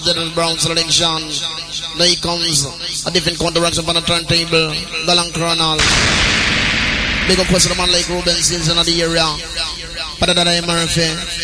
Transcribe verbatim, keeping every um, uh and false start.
General Brown selection. Now he comes a different counteraction upon the turntable. Galang Colonel. Big up question man like Ruben Seals in the area. Padadada Murphy.